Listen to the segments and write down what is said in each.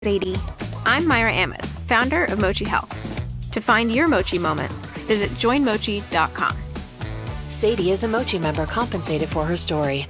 Zadie. I'm Myra Ahmed, founder of Mochi Health. To find your Mochi moment, visit joinmochi.com. Sadie is a Mochi member compensated for her story.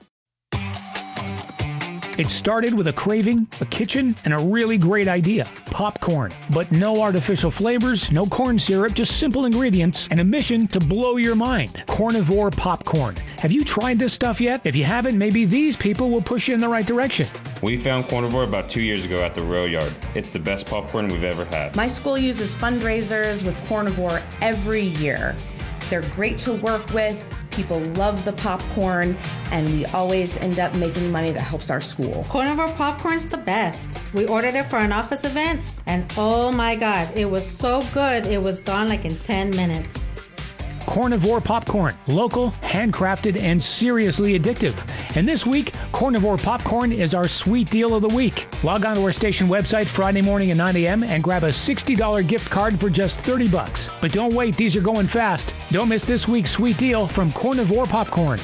It started with a craving, a kitchen, and a really great idea, popcorn. But no artificial flavors, no corn syrup, just simple ingredients, and a mission to blow your mind. Cornivore popcorn. Have you tried this stuff yet? If you haven't, maybe these people will push you in the right direction. We found Cornivore about 2 years ago at the Rail Yard. It's the best popcorn we've ever had. My school uses fundraisers with Cornivore every year. They're great to work with. People love the popcorn, and we always end up making money that helps our school. Cornivore popcorn's the best. We ordered it for an office event, and oh my God, it was so good, it was gone like in 10 minutes. Cornivore popcorn. Local, handcrafted, and seriously addictive. And this week, Cornivore popcorn is our sweet deal of the week. Log on to our station website Friday morning at 9 a.m. and grab a $60 gift card for just $30. But don't wait, these are going fast. Don't miss this week's sweet deal from Cornivore popcorn.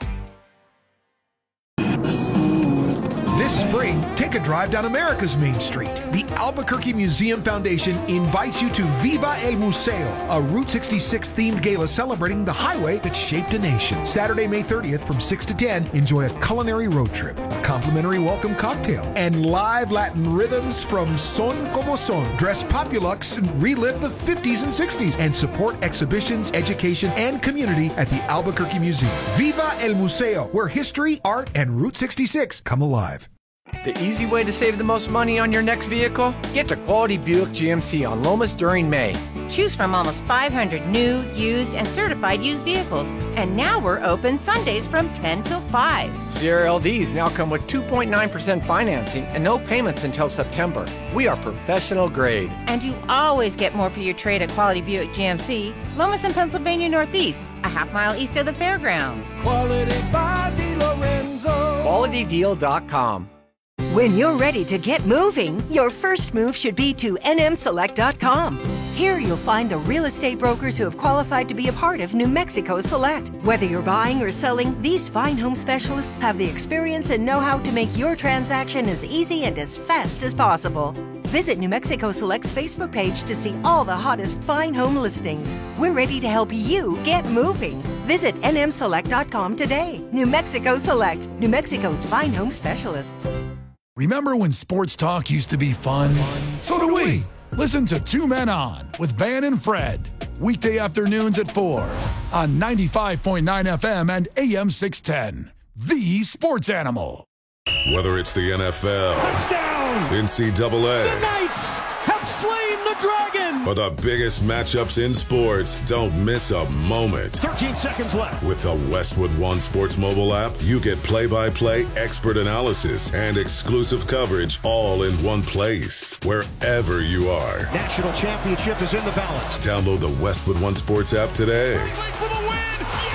This spring, take a drive down America's Main Street. The Albuquerque Museum Foundation invites you to Viva el Museo, a Route 66 themed gala celebrating the highway that shaped a nation. Saturday, May 30th from 6 to 10, enjoy a culinary road trip, a complimentary welcome cocktail, and live Latin rhythms from Son Como Son. Dress Populux and relive the 50s and 60s and support exhibitions, education, and community at the Albuquerque Museum. Viva el Museo, where history, art, and Route 66 come alive. The easy way to save the most money on your next vehicle? Get to Quality Buick GMC on Lomas during May. Choose from almost 500 new, used, and certified used vehicles. And now we're open Sundays from 10 till 5. CRLDs now come with 2.9% financing and no payments until September. We are professional grade. And you always get more for your trade at Quality Buick GMC, Lomas and Pennsylvania Northeast, a half-mile east of the fairgrounds. Quality by DiLorenzo. QualityDeal.com. When you're ready to get moving, your first move should be to nmselect.com. Here you'll find the real estate brokers who have qualified to be a part of New Mexico Select. Whether you're buying or selling, these fine home specialists have the experience and know-how to make your transaction as easy and as fast as possible. Visit New Mexico Select's Facebook page to see all the hottest fine home listings. We're ready to help you get moving. Visit nmselect.com today. New Mexico Select, New Mexico's fine home specialists. Remember when sports talk used to be fun? So do we. Listen to Two Men On with Van and Fred. Weekday afternoons at 4 on 95.9 FM and AM 610. The Sports Animal. Whether it's the NFL, touchdown, NCAA, the Knights have slain the Dragon, or the biggest matchups in sports, don't miss a moment. 13 seconds left. With the Westwood One Sports mobile app, you get play-by-play expert analysis and exclusive coverage all in one place, wherever you are. National championship is in the balance. Download the Westwood One Sports app today. For the win.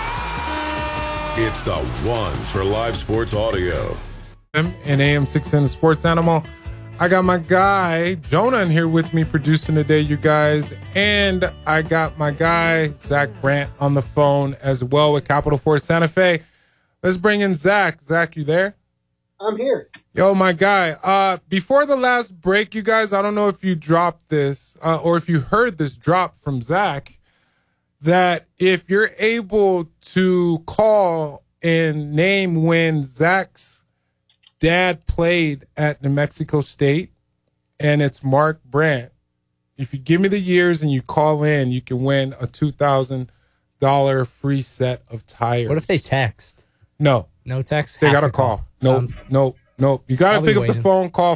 Yeah! It's the one for live sports audio. And AM 610 Sports Animal. I got my guy Jonah in here with me producing today, you guys, and I got my guy Zach Brandt on the phone as well with Capital Force Santa Fe. Let's bring in Zach. Zach, you there? I'm here. Yo, my guy. Before the last break, you guys, I don't know if you dropped this or if you heard this drop from Zach, that if you're able to call and name when Zach's dad played at New Mexico State, and it's Mark Brandt. If you give me the years and you call in, you can win a $2,000 free set of tires. What if they text? No. No text? They got to call. No. You got to pick up the phone, call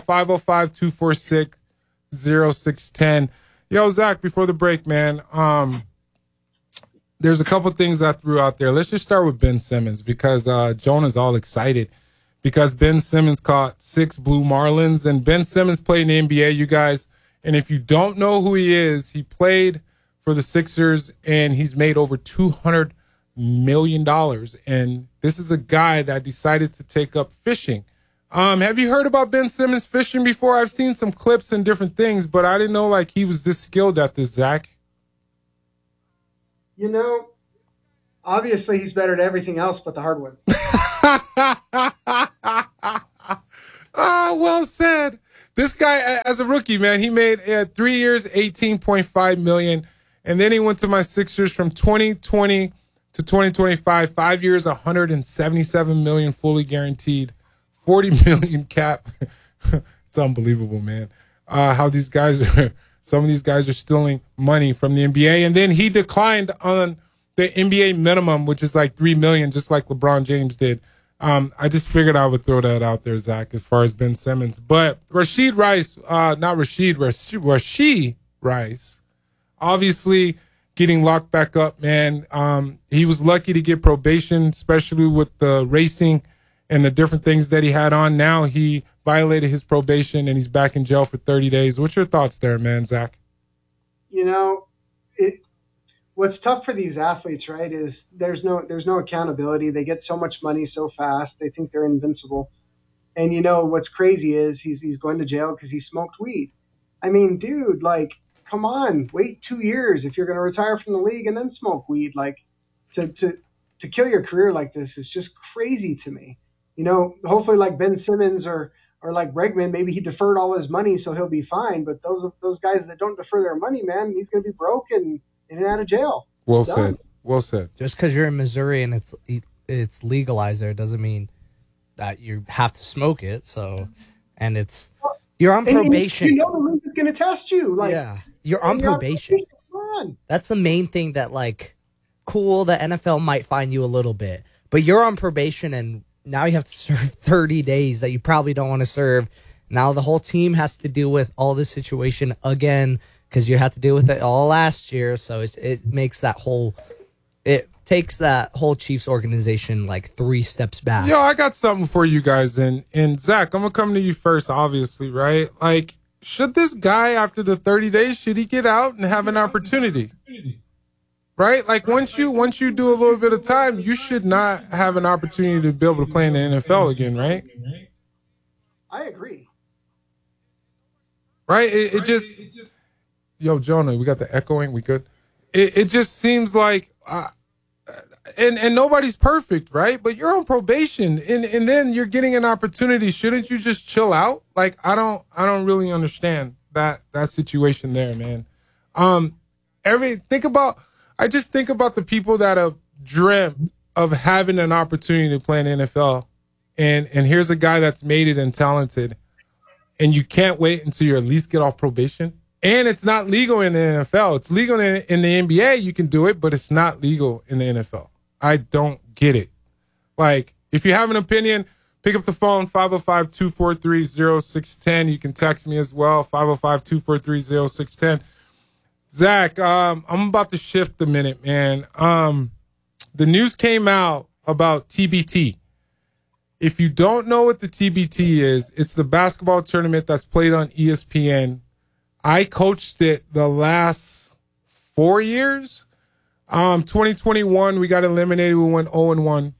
505-246-0610. Yo, Zach, before the break, man, there's a couple things I threw out there. Let's just start with Ben Simmons because Jonah's all excited. Because Ben Simmons caught 6 Blue Marlins, and Ben Simmons played in the NBA, you guys. And if you don't know who he is, he played for the Sixers, and he's made over $200 million. And this is a guy that decided to take up fishing. Have you heard about Ben Simmons fishing before? I've seen some clips and different things, but I didn't know like he was this skilled at this, Zach. You know, obviously he's better at everything else but the hardwood. Well said. This guy, as a rookie, man, he made 3 years, $18.5 million. And then he went to my Sixers from 2020 to 2025, 5 years, $177 million fully guaranteed, $40 million cap. It's unbelievable, man. How these guys some of these guys are stealing money from the NBA. And then he declined on the NBA minimum, which is like $3 million, just like LeBron James did. I just figured I would throw that out there, Zach, as far as Ben Simmons. But Rashid Rice, Rashid Rice, obviously getting locked back up, man. He was lucky to get probation, especially with the racing and the different things that he had on. Now he violated his probation and he's back in jail for 30 days. What's your thoughts there, man, Zach? You know, what's tough for these athletes, right, is there's no accountability. They get so much money so fast. They think they're invincible. And, you know, what's crazy is he's going to jail because he smoked weed. I mean, dude, like, come on, wait 2 years if you're going to retire from the league and then smoke weed. Like, to kill your career like this is just crazy to me. You know, hopefully like Ben Simmons or like Bregman, maybe he deferred all his money so he'll be fine. But those guys that don't defer their money, man, he's going to be broke and in and out of jail. Well said. Well said. Just because you're in Missouri and it's legalized there doesn't mean that you have to smoke it. So, and you're on probation. And you know the league is going to test you. Like, yeah, you're on probation. That's the main thing that, like, cool, the NFL might fine you a little bit. But you're on probation and now you have to serve 30 days that you probably don't want to serve. Now the whole team has to deal with all this situation again because you had to deal with it all last year. So it takes that whole Chiefs organization like 3 steps back. Yo, I got something for you guys. And Zach, I'm going to come to you first, obviously, right? Like, should this guy, after the 30 days, should he get out and have an opportunity? Right? Like, once you do a little bit of time, you should not have an opportunity to be able to play in the NFL again, right? I agree. Right? It just... Yo, Jonah, we got the echoing. We good? It just seems like... And nobody's perfect, right? But you're on probation, and then you're getting an opportunity. Shouldn't you just chill out? Like, I don't really understand that situation there, man. I just think about the people that have dreamt of having an opportunity to play in the NFL, and here's a guy that's made it and talented, and you can't wait until you at least get off probation. And it's not legal in the NFL. It's legal in the NBA. You can do it, but it's not legal in the NFL. I don't get it. Like, if you have an opinion, pick up the phone, 505-243-0610. You can text me as well, 505-243-0610. Zach, I'm about to shift a minute, man. The news came out about TBT. If you don't know what the TBT is, it's the basketball tournament that's played on ESPN. I coached it the last 4 years. 2021, we got eliminated. We went 0-1.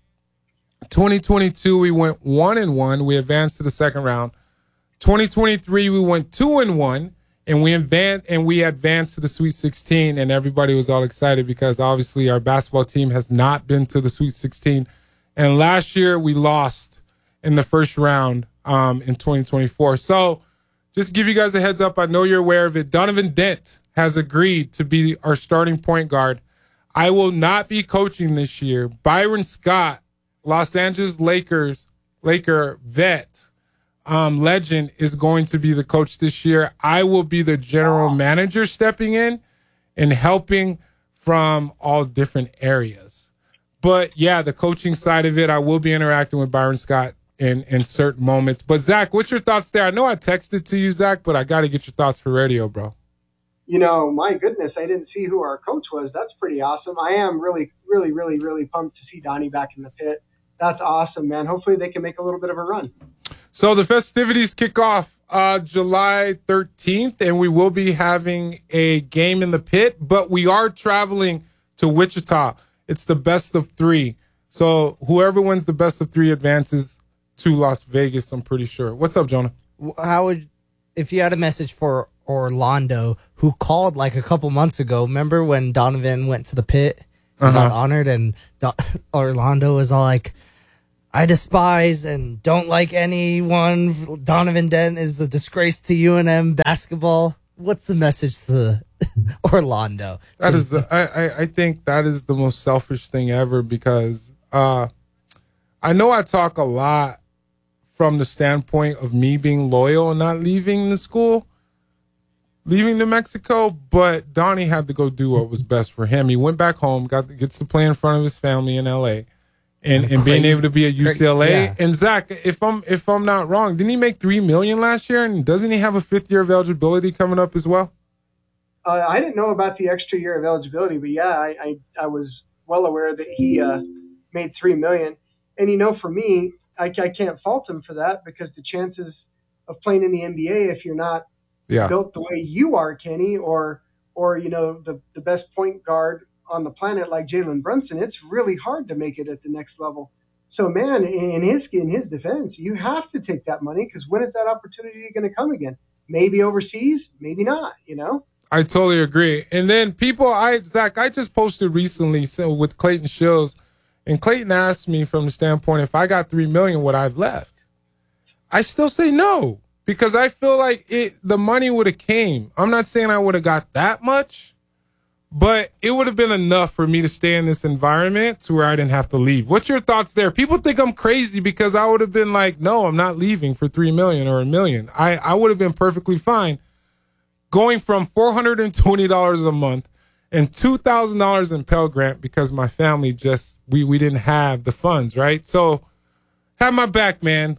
2022, we went 1-1. We advanced to the second round. 2023, we went 2-1. And we advanced to the Sweet 16, and everybody was all excited because obviously our basketball team has not been to the Sweet 16. And last year we lost in the first round in 2024. So just give you guys a heads up. I know you're aware of it. Donovan Dent has agreed to be our starting point guard. I will not be coaching this year. Byron Scott, Los Angeles Laker vet, legend, is going to be the coach this year. I will be the general manager stepping in and helping from all different areas. But yeah, the coaching side of it, I will be interacting with Byron Scott in certain moments. But Zach, what's your thoughts there? I know I texted to you, Zach, but I got to get your thoughts for radio, bro. You know, my goodness, I didn't see who our coach was. That's pretty awesome. I am really, really, really, really pumped to see Donnie back in the pit. That's awesome, man. Hopefully they can make a little bit of a run. So the festivities kick off July 13th, and we will be having a game in the pit, but we are traveling to Wichita. It's the best of 3. So whoever wins the best of 3 advances to Las Vegas, I'm pretty sure. What's up, Jonah? If you had a message for Orlando, who called like a couple months ago, remember when Donovan went to the pit and got honored, and Orlando was all like, I despise and don't like anyone. Donovan Dent is a disgrace to UNM basketball. What's the message to Orlando? That is I think that is the most selfish thing ever, because I know I talk a lot from the standpoint of me being loyal and not leaving the school, leaving New Mexico, but Donnie had to go do what was best for him. He went back home, gets to play in front of his family in LA, and being able to be at UCLA. Yeah. And Zach, if I'm not wrong, didn't he make $3 million last year? And doesn't he have a 5th year of eligibility coming up as well? I didn't know about the extra year of eligibility, but yeah, I was well aware that he made $3 million. And for me, I can't fault him for that, because the chances of playing in the NBA, if you're not built the way you are, Kenny, or the best point guard on the planet like Jalen Brunson, it's really hard to make it at the next level. So, man, in his defense, you have to take that money, because when is that opportunity going to come again? Maybe overseas, maybe not, I totally agree. And then Zach, I just posted recently with Clayton Shills, and Clayton asked me from the standpoint, if I got $3 million, would I have left? I still say no, because I feel like the money would have came. I'm not saying I would have got that much, but it would have been enough for me to stay in this environment to where I didn't have to leave. What's your thoughts there? People think I'm crazy because I would have been like, no, I'm not leaving for $3 million or $1 million. I would have been perfectly fine going from $420 a month and $2,000 in Pell Grant, because my family we didn't have the funds, right? So have my back, man.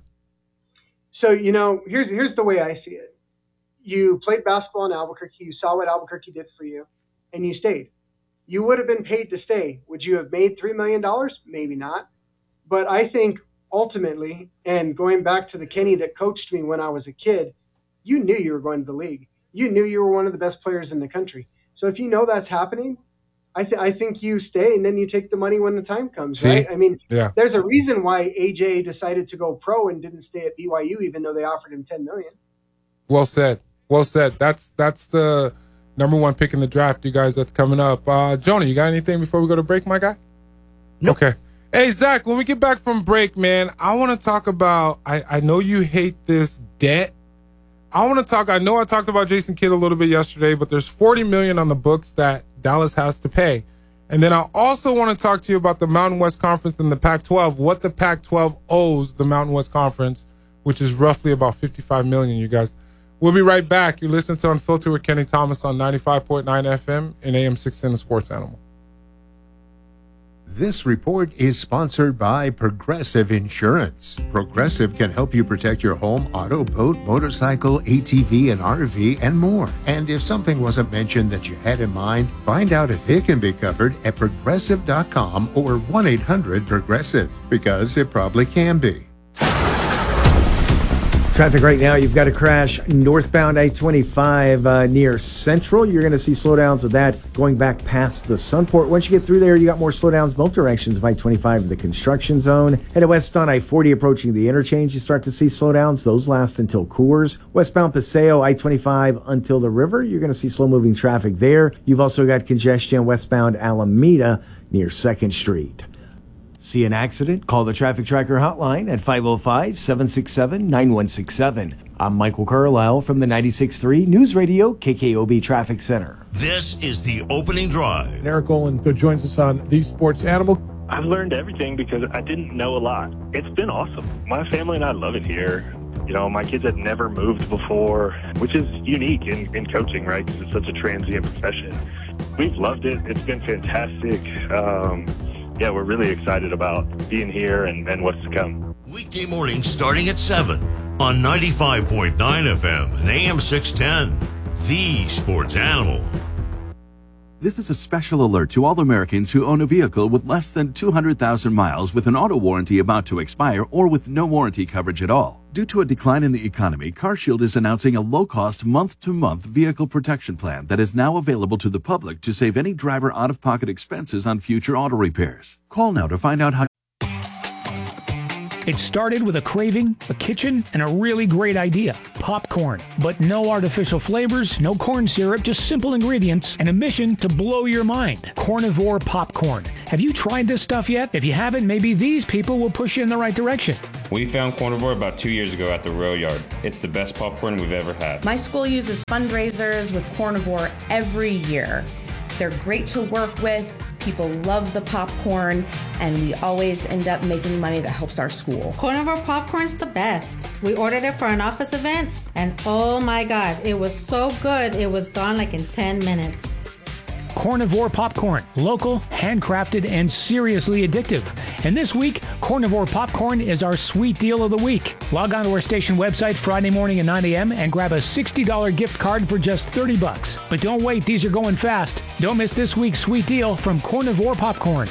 So, here's the way I see it. You played basketball in Albuquerque. You saw what Albuquerque did for you, and you stayed. You would have been paid to stay. Would you have made $3 million? Maybe not. But I think ultimately, and going back to the Kenny that coached me when I was a kid, you knew you were going to the league. You knew you were one of the best players in the country. So if that's happening, I think you stay, and then you take the money when the time comes, right? I mean, There's a reason why AJ decided to go pro and didn't stay at BYU, even though they offered him $10 million. Well said. Well said. That's the number 1 pick in the draft, you guys, that's coming up. Jonah, you got anything before we go to break, my guy? Nope. Okay. Hey, Zach, when we get back from break, man, I want to talk about, I know you hate this debt. I know I talked about Jason Kidd a little bit yesterday, but there's $40 million on the books that Dallas has to pay. And then I also want to talk to you about the Mountain West Conference and the Pac-12, what the Pac-12 owes the Mountain West Conference, which is roughly about $55 million, you guys. We'll be right back. You're listening to Unfiltered with Kenny Thomas on 95.9 FM and AM 610 The Sports Animal. This report is sponsored by Progressive Insurance. Progressive can help you protect your home, auto, boat, motorcycle, ATV, and RV, and more. And if something wasn't mentioned that you had in mind, find out if it can be covered at Progressive.com or 1-800-PROGRESSIVE, because it probably can be. Traffic right now, you've got a crash northbound I-25 near Central. You're going to see slowdowns with that going back past the Sunport. Once you get through there, you got more slowdowns both directions of I-25 in the construction zone. Headed west on I-40 approaching the interchange, you start to see slowdowns. Those last until Coors. Westbound Paseo, I-25 until the river. You're going to see slow-moving traffic there. You've also got congestion westbound Alameda near 2nd Street. See an accident? Call the Traffic Tracker hotline at 505-767-9167. I'm Michael Carlisle from the 96.3 News Radio KKOB Traffic Center. This is the Opening Drive. Eric Olin joins us on The Sports Animal. I've learned everything because I didn't know a lot. It's been awesome. My family and I love it here. My kids had never moved before, which is unique in coaching, right? Because it's such a transient profession. We've loved it. It's been fantastic. We're really excited about being here and what's to come. Weekday mornings starting at 7 on 95.9 FM and AM 610. The Sports Animal. This is a special alert to all Americans who own a vehicle with less than 200,000 miles with an auto warranty about to expire or with no warranty coverage at all. Due to a decline in the economy, CarShield is announcing a low-cost month-to-month vehicle protection plan that is now available to the public to save any driver out-of-pocket expenses on future auto repairs. Call now to find out how. It started with a craving, a kitchen, and a really great idea, popcorn. But no artificial flavors, no corn syrup, just simple ingredients, and a mission to blow your mind. Carnivore popcorn. Have you tried this stuff yet? If you haven't, maybe these people will push you in the right direction. We found Carnivore about 2 years ago at the Row Yard. It's the best popcorn we've ever had. My school uses fundraisers with Carnivore every year. They're great to work with. People love the popcorn, and we always end up making money that helps our school. Carnivore popcorn's the best. We ordered it for an office event, and oh my God, it was so good, it was gone like in 10 minutes. Carnivore popcorn. Local, handcrafted, and seriously addictive. And this week, Carnivore popcorn is our sweet deal of the week. Log on to our station website Friday morning at 9 a.m. and grab a $60 gift card for just $30. But don't wait, these are going fast. Don't miss this week's sweet deal from Carnivore popcorn.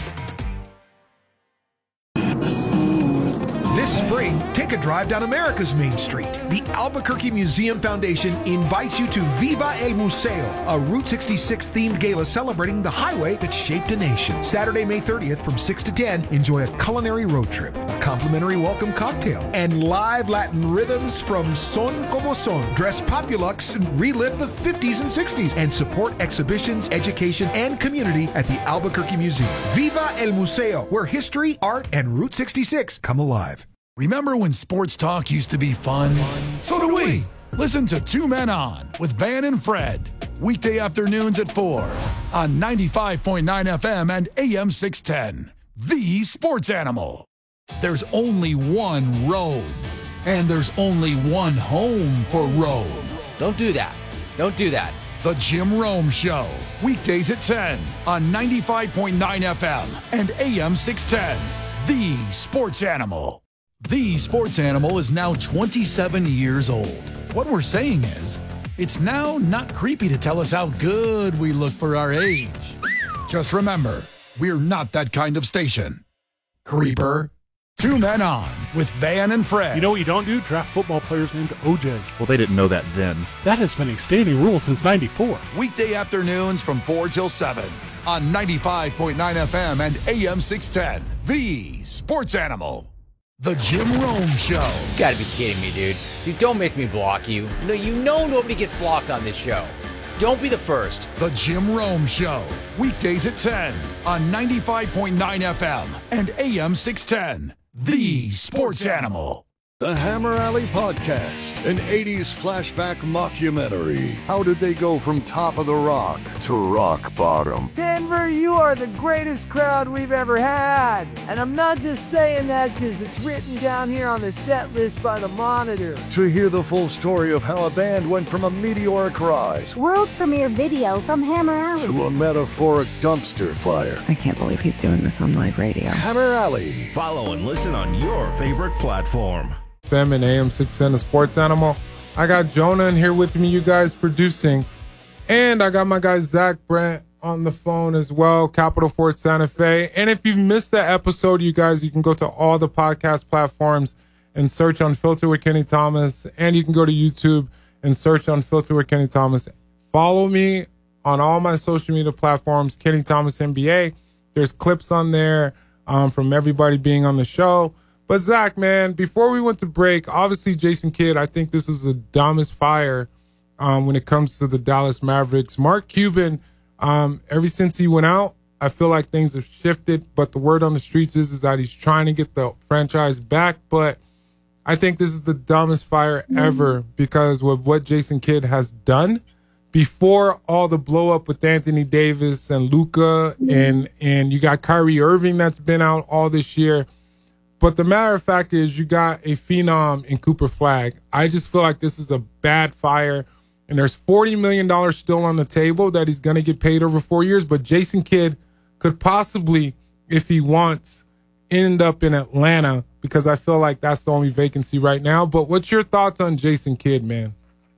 This spring, take a drive down America's Main Street. The Albuquerque Museum Foundation invites you to Viva el Museo, a Route 66 themed gala celebrating the highway that shaped a nation. Saturday, May 30th from 6 to 10, enjoy a culinary road trip, a complimentary welcome cocktail, and live Latin rhythms from Son Como Son. Dress Populux and relive the 50s and 60s and support exhibitions, education, and community at the Albuquerque Museum. Viva el Museo, where history, art, and Route 66 come alive. Remember when sports talk used to be fun? So do we. Listen to Two Men On with Van and Fred. Weekday afternoons at 4 on 95.9 FM and AM 610. The Sports Animal. There's only one road, and there's only one home for Rome. Don't do that. Don't do that. The Jim Rome Show. Weekdays at 10 on 95.9 FM and AM 610. The Sports Animal. The Sports Animal is now 27 years old. What we're saying is, it's now not creepy to tell us how good we look for our age. Just remember, we're not that kind of station. Creeper. Two Men On with Van and Fred. You know what you don't do? Draft football players named OJ. Well, they didn't know that then. That has been a standing rule since '94. Weekday afternoons from 4 till 7 on 95.9 FM and AM 610. The Sports Animal. The Jim Rome Show. You gotta be kidding me, dude. Dude, don't make me block you. No, you know nobody gets blocked on this show. Don't be the first. The Jim Rome Show. Weekdays at 10 on 95.9 FM and AM 610. The Sports Animal. The Hammer Alley Podcast, an 80s flashback mockumentary. How did they go from top of the rock to rock bottom? Denver, you are the greatest crowd we've ever had. And I'm not just saying that because it's written down here on the set list by the Monitor. To hear the full story of how a band went from a meteoric rise, world premiere video from Hammer Alley, to a metaphoric dumpster fire. I can't believe he's doing this on live radio. Hammer Alley. Follow and listen on your favorite platform. FM and AM 610, the Sports Animal. I got Jonah in here with me, you guys producing. And I got my guy Zach Brandt on the phone as well, Capital Fort Santa Fe. And if you've missed that episode, you guys, you can go to all the podcast platforms and search on Filter with Kenny Thomas. And you can go to YouTube and search on Filter with Kenny Thomas. Follow me on all my social media platforms, Kenny Thomas NBA. There's clips on there from everybody being on the show. But Zach, man, before we went to break, obviously Jason Kidd, I think this was the dumbest fire when it comes to the Dallas Mavericks. Mark Cuban, ever since he went out, I feel like things have shifted. But the word on the streets is that he's trying to get the franchise back. But I think this is the dumbest fire ever because of what Jason Kidd has done. Before all the blow up with Anthony Davis and Luka, and you got Kyrie Irving that's been out all this year. But the matter of fact is you got a phenom in Cooper Flagg. I just feel like this is a bad fire. And there's $40 million still on the table that he's going to get paid over 4 years. But Jason Kidd could possibly, if he wants, end up in Atlanta because I feel like that's the only vacancy right now. But what's your thoughts on Jason Kidd, man?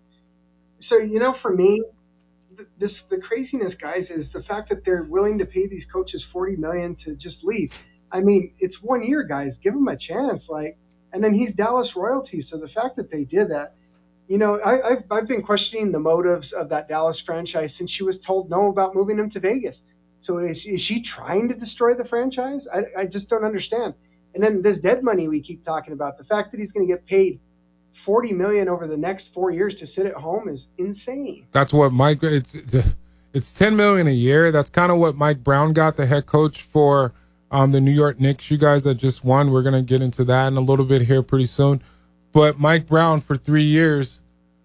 So, you know, for me, the craziness, guys, is the fact that they're willing to pay these coaches $40 million to just leave. I mean, it's 1 year, guys. Give him a chance. And then he's Dallas royalty. So the fact that they did that, you know, I've been questioning the motives of that Dallas franchise since she was told no about moving him to Vegas. So is she trying to destroy the franchise? I just don't understand. And then this dead money we keep talking about, the fact that he's going to get paid $40 million over the next 4 years to sit at home is insane. That's what Mike. It's $10 million a year. That's kind of what Mike Brown got, the head coach for the New York Knicks. You guys that just won. We're gonna get into that in a little bit here pretty soon. But Mike Brown for 3 years.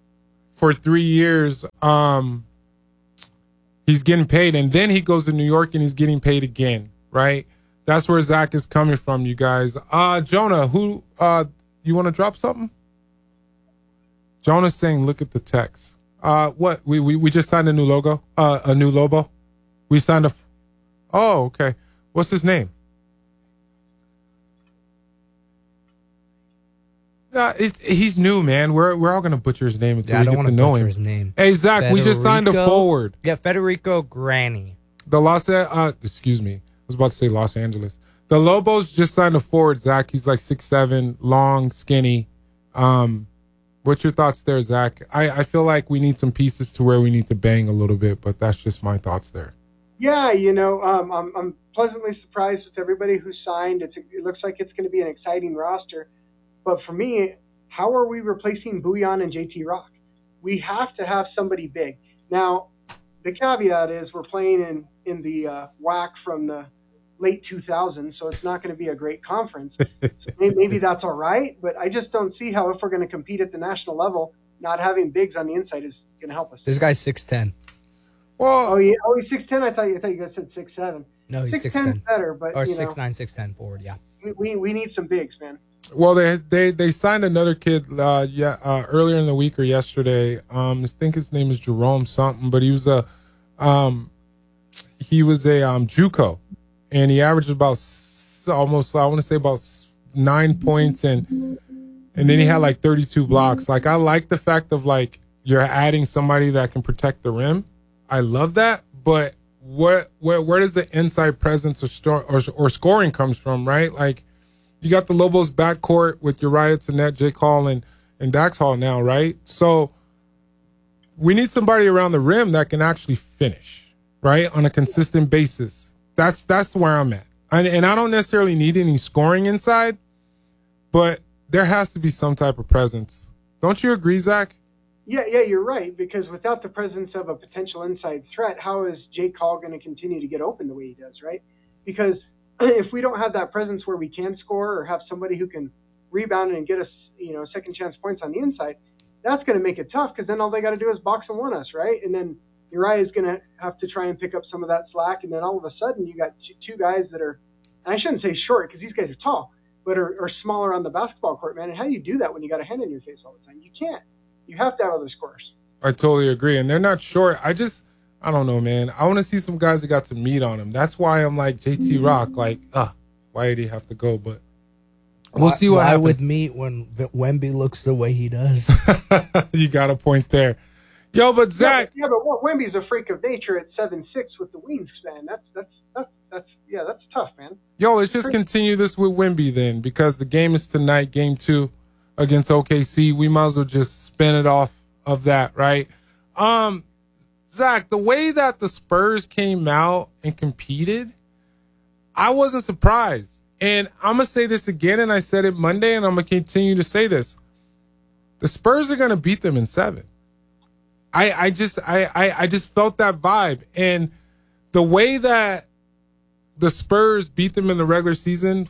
He's getting paid, and then he goes to New York and he's getting paid again. Right. That's where Zach is coming from, you guys. Jonah, who you want to drop something? Jonah's saying, look at the text. What? We just signed a new logo? A new Lobo? We signed a... Oh, okay. What's his name? He's new, man. We're all going to butcher his name until I don't we want get to to know butcher him. his name. Hey, Zach, we just signed a forward. Yeah, Federico Granny. Excuse me. I was about to say Los Angeles. The Lobos just signed a forward, Zach. He's like 6'7", long, skinny. What's your thoughts there, Zach? I feel like we need some pieces to where we need to bang a little bit, but that's just my thoughts there. Yeah, I'm pleasantly surprised with everybody who signed. It looks like it's going to be an exciting roster. But for me, how are we replacing Bouillon and JT Rock? We have to have somebody big. Now, the caveat is we're playing in the WAC from the late 2000s, so it's not going to be a great conference. So maybe that's all right, but I just don't see how, if we're going to compete at the national level, not having bigs on the inside is going to help us. This guy's 6'10". Well, he's 6'10". I thought you guys said 6'7". No, he's 6'10's better, but or 6'9", 6'10" forward. Yeah. We need some bigs, man. Well, they signed another kid earlier in the week or yesterday. I think his name is Jerome something, but he was a JUCO, and he averaged about almost, I want to say, about 9 points, and then he had like 32 blocks. Like, I like the fact of like you're adding somebody that can protect the rim. I love that, but where does the inside presence or scoring comes from, right? Like, you got the Lobos backcourt with Uriah Tenet, Jake Hall, and Dax Hall now, right? So we need somebody around the rim that can actually finish, right, on a consistent basis. That's where I'm at. And I don't necessarily need any scoring inside, but there has to be some type of presence. Don't you agree, Zach? Yeah, you're right, because without the presence of a potential inside threat, how is Jake Hall going to continue to get open the way he does, right? Because if we don't have that presence where we can score or have somebody who can rebound and get us, second chance points on the inside, that's going to make it tough, because then all they got to do is box and one us, right? And then Uriah is going to have to try and pick up some of that slack, and then all of a sudden you got two guys that are, and I shouldn't say short because these guys are tall, but are smaller on the basketball court, man. And how do you do that when you got a hand in your face all the time? You can't. You have to have other scorers. I totally agree, and they're not short. I don't know, man. I want to see some guys that got some meat on them. That's why I'm like JT Rock, like, why did he have to go? But we'll see what happens. Why with meat when Wemby looks the way he does? You got a point there. Yo, but Zach. Yeah, but Wemby's a freak of nature at 7'6" with the wingspan. That's tough, man. Yo, let's just continue this with Wemby then, because the game is tonight, game 2 against OKC. We might as well just spin it off of that, right? Zach, the way that the Spurs came out and competed, I wasn't surprised. And I'm going to say this again, and I said it Monday, and I'm going to continue to say this. The Spurs are going to beat them in 7. I just felt that vibe. And the way that the Spurs beat them in the regular season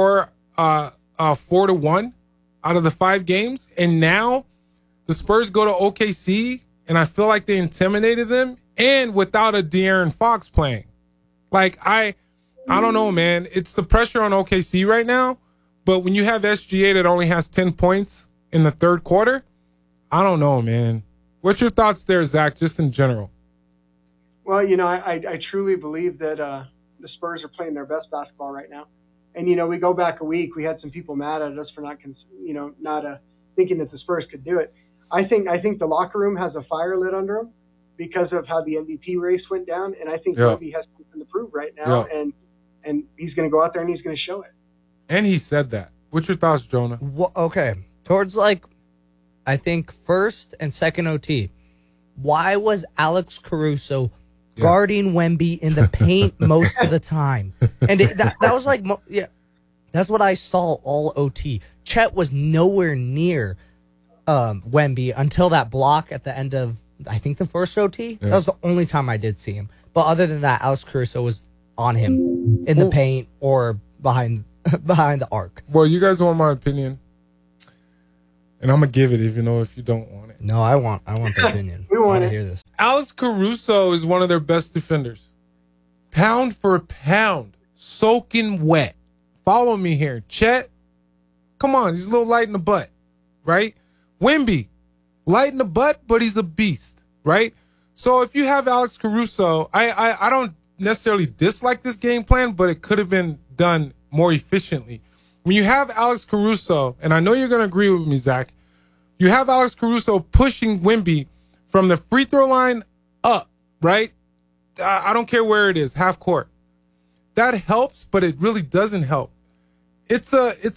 4-1 out of the 5 games, and now the Spurs go to OKC, and I feel like they intimidated them, and without a De'Aaron Fox playing. Like, I don't know, man. It's the pressure on OKC right now, but when you have SGA that only has 10 points in the third quarter, I don't know, man. What's your thoughts there, Zach, just in general? Well, I truly believe that the Spurs are playing their best basketball right now. And, we go back a week, we had some people mad at us for not thinking that the Spurs could do it. I think the locker room has a fire lit under them because of how the MVP race went down, and I think Wemby has something to prove right now, and he's going to go out there and he's going to show it. And he said that. What's your thoughts, Jonah? Well, okay, towards I think first and second OT, why was Alex Caruso guarding Wemby in the paint most of the time? And that was That's what I saw all OT. Chet was nowhere near Wemby until that block at the end of, I think, the first OT. Yeah. That was the only time I did see him. But other than that, Alex Caruso was on him in the paint or behind the arc. Well, you guys want my opinion, and I'm gonna give it, even though if you don't want it. No, I want the opinion. We want to hear this. Alex Caruso is one of their best defenders, pound for pound, soaking wet. Follow me here, Chet. Come on, he's a little light in the butt, right? Wemby, light in the butt, but he's a beast, right? So if you have Alex Caruso, I don't necessarily dislike this game plan, but it could have been done more efficiently. When you have Alex Caruso, and I know you're going to agree with me, Zach, you have Alex Caruso pushing Wemby from the free throw line up, right? I don't care where it is, half court. That helps, but it really doesn't help. It's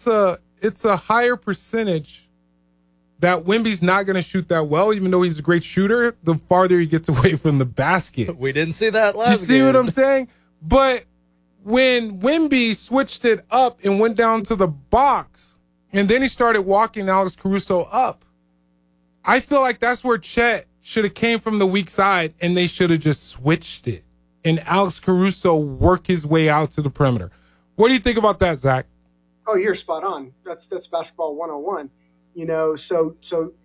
a higher percentage that Wemby's not going to shoot that well, even though he's a great shooter, the farther he gets away from the basket. We didn't see that last You see game. what I'm saying? But when Wemby switched it up and went down to the box, and then he started walking Alex Caruso up, I feel like that's where Chet should have came from the weak side, and they should have just switched it, and Alex Caruso work his way out to the perimeter. What do you think about that, Zach? Oh, you're spot on. That's basketball 101. You know, so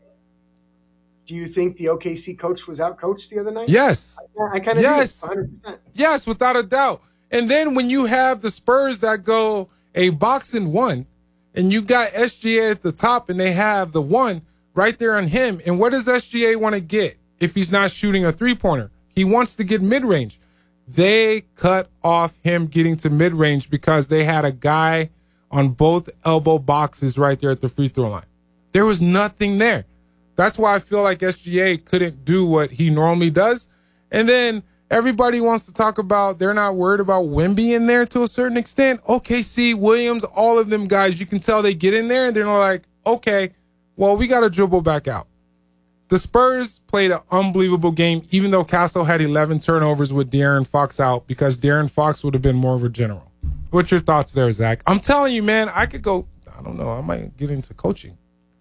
do you think the OKC coach was out-coached the other night? Yes. I kind of yes. do, 100%. Yes, without a doubt. And then when you have the Spurs that go a box and one, and you got SGA at the top, and they have the one right there on him, and what does SGA want to get if he's not shooting a three-pointer? He wants to get mid-range. They cut off him getting to mid-range because they had a guy on both elbow boxes right there at the free throw line. There was nothing there. That's why I feel like SGA couldn't do what he normally does. And then everybody wants to talk about they're not worried about Wemby in there to a certain extent. OKC, Williams, all of them guys, you can tell they get in there and they're like, okay, well, we got to dribble back out. The Spurs played an unbelievable game, even though Castle had 11 turnovers with De'Aaron Fox out, because De'Aaron Fox would have been more of a general. What's your thoughts there, Zach? I'm telling you, man, I could go, I don't know, I might get into coaching.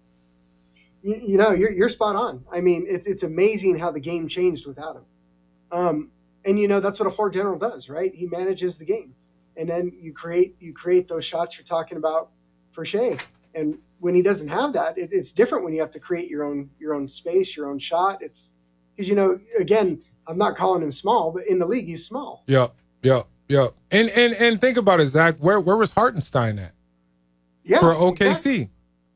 You know, you're spot on. I mean, it's amazing how the game changed without him. And you know, that's what a floor general does, right? He manages the game, and then you create those shots you're talking about for Shea. And when he doesn't have that, it's different when you have to create your own space, your own shot. It's because, you know, again, I'm not calling him small, but in the league he's small. Yep. And think about it, Zach. Where was Hartenstein at? Yeah, for OKC. Exactly.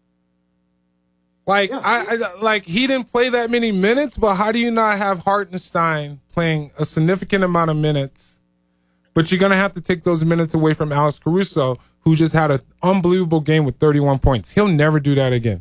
Like, yeah. I like he didn't play that many minutes, but how do you not have Hartenstein playing a significant amount of minutes? But you're gonna have to take those minutes away from Alex Caruso, who just had an unbelievable game with 31 points. He'll never do that again.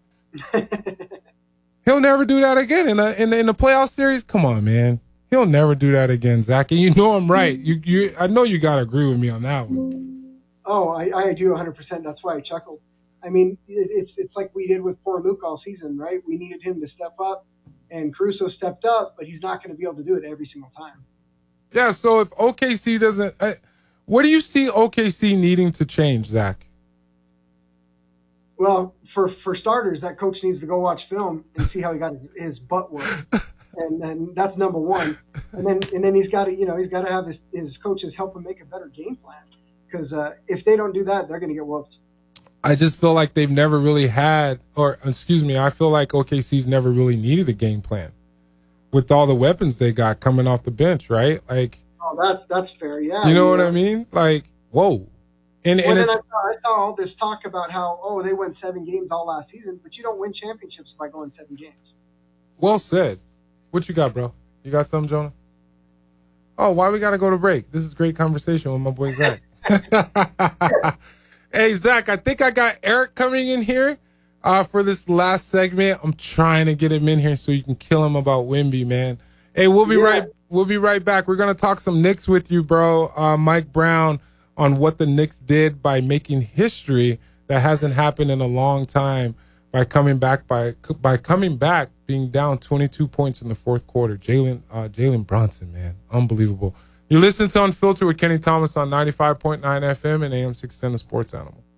He'll never do that again in the playoff series. Come on, man. He'll never do that again, Zach. And you know I'm right. I know you gotta agree with me on that one. Oh, I do 100%. That's why I chuckled. I mean, it's like we did with poor Luke all season, right? We needed him to step up, and Caruso stepped up, but he's not going to be able to do it every single time. Yeah, so if OKC doesn't what do you see OKC needing to change, Zach? Well, for starters, that coach needs to go watch film and see how he got his butt worked. And that's number one. And then he's got to have his coaches help him make a better game plan. Because if they don't do that, they're going to get whooped. I just feel like they've never really had, I feel like OKC's never really needed a game plan with all the weapons they got coming off the bench, right? Like, oh, that's fair, yeah. You know what I mean? Like, whoa. And then I saw all this talk about how, they won 7 games all last season, but you don't win championships by going 7 games. Well said. What you got, bro? You got something, Jonah? Oh, why we got to go to break? This is great conversation with my boy Zach. Hey, Zach, I think I got Eric coming in here for this last segment. I'm trying to get him in here so you can kill him about Wemby, man. Hey, we'll be right back. We're going to talk some Knicks with you, bro. Mike Brown on what the Knicks did by making history that hasn't happened in a long time by coming back being down 22 points in the fourth quarter. Jalen Brunson, man. Unbelievable. You're listening to Unfiltered with Kenny Thomas on 95.9 FM and AM 610 The Sports Animal.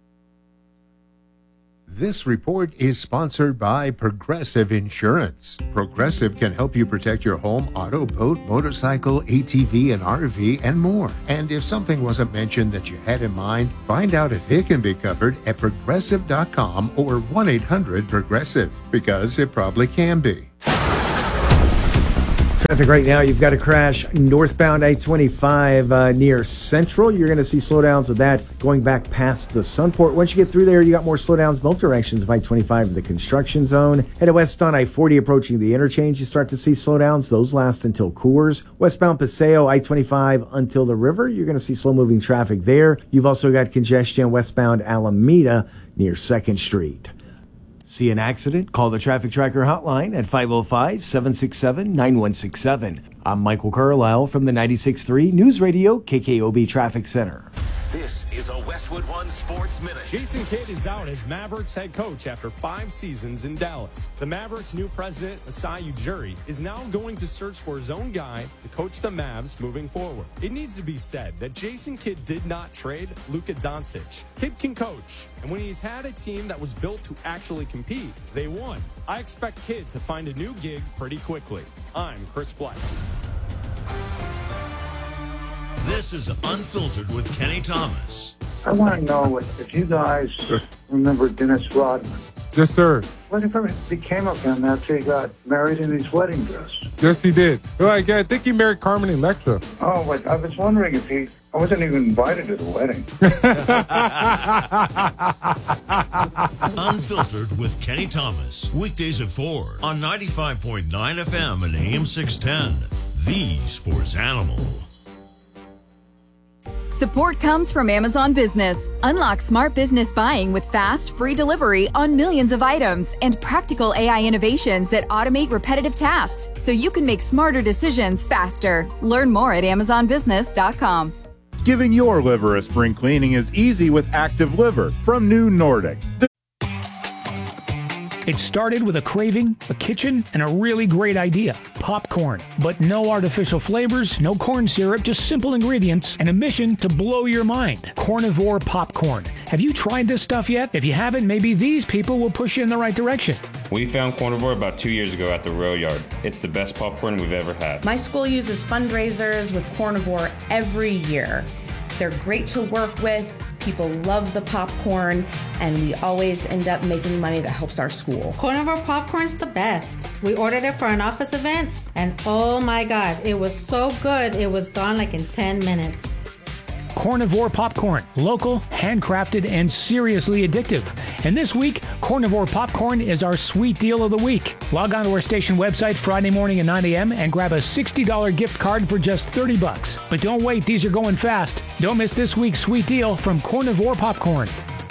This report is sponsored by Progressive Insurance. Progressive can help you protect your home, auto, boat, motorcycle, ATV, and RV, and more. And if something wasn't mentioned that you had in mind, find out if it can be covered at Progressive.com or 1-800-PROGRESSIVE, because it probably can be. Traffic right now, you've got a crash northbound I-25 near Central. You're going to see slowdowns with that going back past the Sunport. Once you get through there, you got more slowdowns both directions of I-25 in the construction zone. Headed west on I-40 approaching the interchange, you start to see slowdowns. Those last until Coors. Westbound Paseo, I-25 until the river. You're going to see slow-moving traffic there. You've also got congestion westbound Alameda near 2nd Street. See an accident? Call the Traffic Tracker hotline at 505-767-9167. I'm Michael Carlisle from the 96.3 News Radio KKOB Traffic Center. This is a Westwood One Sports Minute. Jason Kidd is out as Mavericks head coach after 5 seasons in Dallas. The Mavericks' new president, Masai Ujiri, is now going to search for his own guy to coach the Mavs moving forward. It needs to be said that Jason Kidd did not trade Luka Doncic. Kidd can coach, and when he's had a team that was built to actually compete, they won. I expect Kidd to find a new gig pretty quickly. I'm Chris Black. This is Unfiltered with Kenny Thomas. I want to know if you guys remember Dennis Rodman. Yes, sir. Whatever became of him after he got married in his wedding dress. Yes, he did. Like, I think he married Carmen Electra. Oh, but I was wondering if I wasn't even invited to the wedding. Unfiltered with Kenny Thomas. Weekdays at 4 on 95.9 FM and AM 610. The Sports Animal. Support comes from Amazon Business. Unlock smart business buying with fast, free delivery on millions of items and practical AI innovations that automate repetitive tasks so you can make smarter decisions faster. Learn more at AmazonBusiness.com. Giving your liver a spring cleaning is easy with Active Liver from New Nordic. It started with a craving, a kitchen, and a really great idea, popcorn. But no artificial flavors, no corn syrup, just simple ingredients, and a mission to blow your mind. Carnivore popcorn. Have you tried this stuff yet? If you haven't, maybe these people will push you in the right direction. We found Carnivore about 2 years ago at the Row Yard. It's the best popcorn we've ever had. My school uses fundraisers with Carnivore every year. They're great to work with. People love the popcorn, and we always end up making money that helps our school. Carnivore popcorn's the best. We ordered it for an office event, and oh my God, it was so good. It was gone like in 10 minutes. Carnivore popcorn, local, handcrafted, and seriously addictive. And this week, Carnivore popcorn is our sweet deal of the week. Log on to our station website Friday morning at 9 a.m. and grab a $60 gift card for just $30. But don't wait, these are going fast. Don't miss this week's sweet deal from Carnivore popcorn.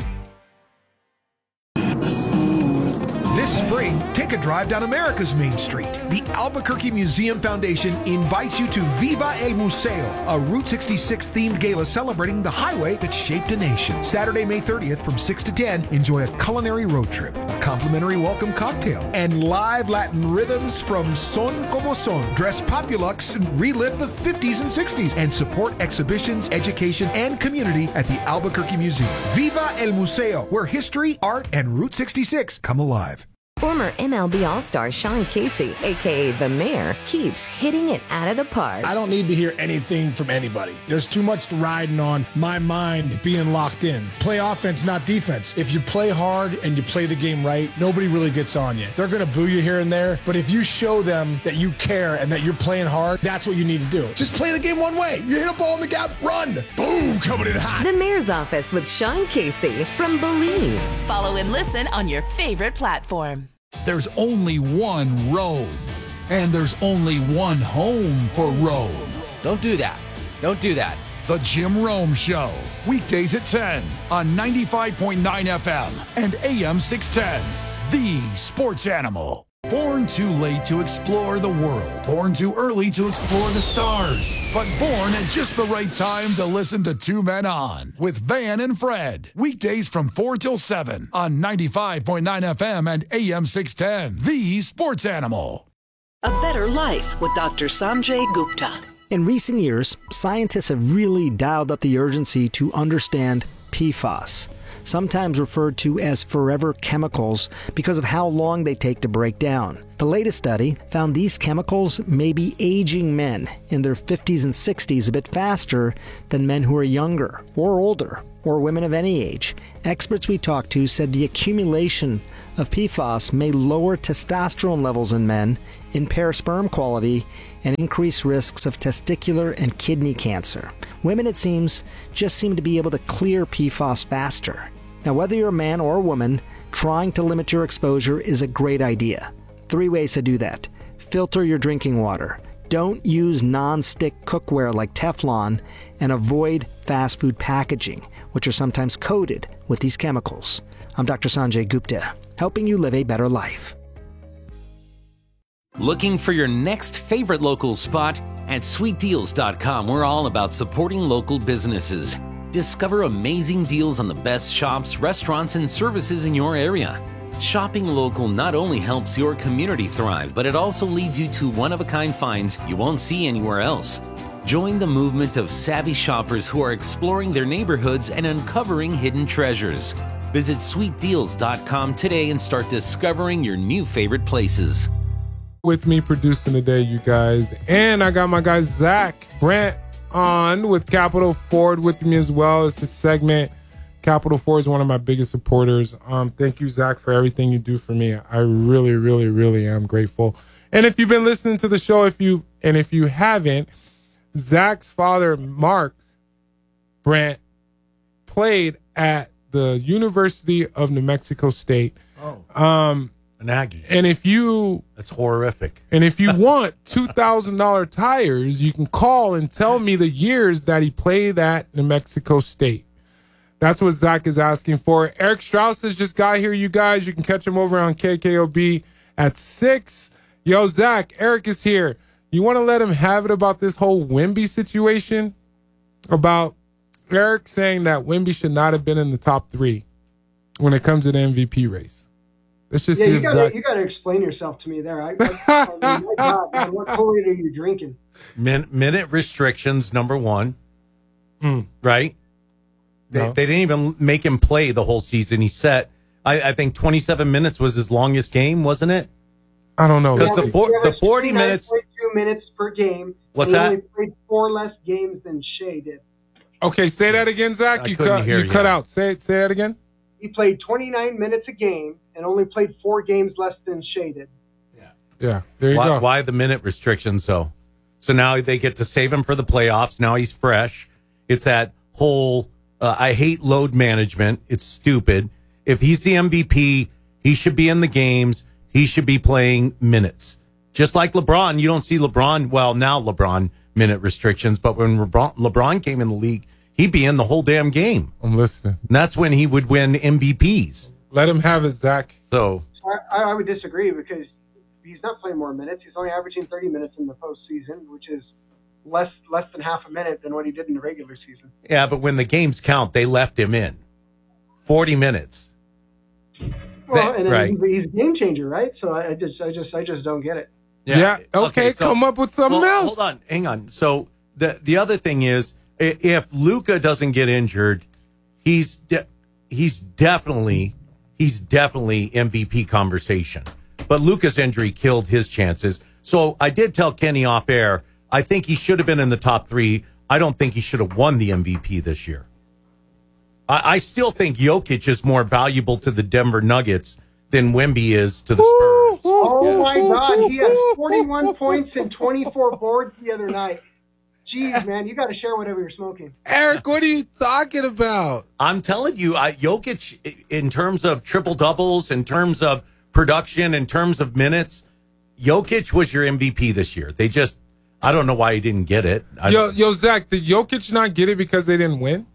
This spring, take a drive down America's Main Street. The Albuquerque Museum Foundation invites you to Viva el Museo, a Route 66 themed gala celebrating the highway that shaped a nation. Saturday, May 30th from 6 to 10, enjoy a culinary road trip, a complimentary welcome cocktail, and live Latin rhythms from Son Como Son. Dress Populux and relive the 50s and 60s and support exhibitions, education, and community at the Albuquerque Museum. Viva el Museo, where history, art, and Route 66 come alive. Former MLB All-Star Sean Casey, a.k.a. The Mayor, keeps hitting it out of the park. I don't need to hear anything from anybody. There's too much riding on my mind being locked in. Play offense, not defense. If you play hard and you play the game right, nobody really gets on you. They're going to boo you here and there, but if you show them that you care and that you're playing hard, that's what you need to do. Just play the game one way. You hit a ball in the gap, run. Boom, coming in hot. The Mayor's Office with Sean Casey from Believe. Follow and listen on your favorite platform. There's only one road, and there's only one home for Rome. Don't do that. Don't do that. The Jim Rome Show, weekdays at 10 on 95.9 FM and AM 610. The Sports Animal. Born too late to explore the world. Born too early to explore the stars. But born at just the right time to listen to Two Men On with Van and Fred. Weekdays from 4 till 7 on 95.9 FM and AM 610. The Sports Animal. A better life with Dr. Sanjay Gupta. In recent years, scientists have really dialed up the urgency to understand PFAS. sometimes referred to as forever chemicals because of how long they take to break down. The latest study found these chemicals may be aging men in their 50s and 60s a bit faster than men who are younger or older, or women of any age. Experts we talked to said the accumulation of PFAS may lower testosterone levels in men, impair sperm quality, and increase risks of testicular and kidney cancer. Women, it seems, just seem to be able to clear PFAS faster. Now, whether you're a man or a woman, trying to limit your exposure is a great idea. 3 ways to do that. Filter your drinking water. Don't use non-stick cookware like Teflon, and avoid fast food packaging, which are sometimes coated with these chemicals. I'm Dr. Sanjay Gupta, helping you live a better life. Looking for your next favorite local spot? At sweetdeals.com, we're all about supporting local businesses. Discover amazing deals on the best shops, restaurants, and services in your area. Shopping local not only helps your community thrive, but it also leads you to one-of-a-kind finds you won't see anywhere else. Join the movement of savvy shoppers who are exploring their neighborhoods and uncovering hidden treasures. Visit sweetdeals.com today and start discovering your new favorite places. With me producing today, you guys, and I got my guy Zach Brandt on with Capital Ford with me as well. It's a segment. Capital Ford is one of my biggest supporters. Thank you, Zach, for everything you do for me. I really, really, really am grateful. And if you've been listening to the show, if you haven't, Zach's father, Mark Brandt, played at the University of New Mexico State. An Aggie. And that's horrific. And if you want $2,000 tires, you can call and tell me the years that he played at New Mexico State. That's what Zach is asking for. Eric Strauss has just got here, you guys. You can catch him over on KKOB at 6. Yo, Zach, Eric is here. You want to let him have it about this whole Wemby situation? About Eric saying that Wemby should not have been in the top 3 when it comes to the MVP race. Let's just see you got to explain yourself to me there. I mean, my God, man, what Kool-Aid are you drinking? Minute restrictions, number 1. Right? They didn't even make him play the whole season. He set, I think 27 minutes was his longest game, wasn't it? I don't know. Because the 40 minutes. 2 minutes per game. What's he that? only played 4 less games than Shea did. Okay, say that again, Zach. You cut out. Say that again. He played 29 minutes a game and only played 4 games less than Shea did. Yeah, there you go. Why the minute restrictions, though? So now they get to save him for the playoffs. Now he's fresh. It's that whole, I hate load management. It's stupid. If he's the MVP, he should be in the games. He should be playing minutes. Just like LeBron, you don't see LeBron, well, now LeBron minute restrictions, but when LeBron came in the league, he'd be in the whole damn game. I'm listening. And that's when he would win MVPs. Let him have it, Zach. So I would disagree because he's not playing more minutes. He's only averaging 30 minutes in the postseason, which is less than half a minute than what he did in the regular season. Yeah, but when the games count, they left him in 40 minutes. Well, he's a game changer, right? So I just don't get it. Yeah. Okay. So, come up with something else. Hold on. Hang on. So the other thing is, if Luka doesn't get injured, he's definitely MVP conversation. But Luka's injury killed his chances. So I did tell Kenny off air, I think he should have been in the top 3. I don't think he should have won the MVP this year. I still think Jokic is more valuable to the Denver Nuggets than Wemby is to the Spurs. Oh, my God. He had 41 points and 24 boards the other night. Jeez, man, you got to share whatever you're smoking. Eric, what are you talking about? I'm telling you, Jokic, in terms of triple-doubles, in terms of production, in terms of minutes, Jokic was your MVP this year. I don't know why he didn't get it. Yo, Zach, did Jokic not get it because they didn't win?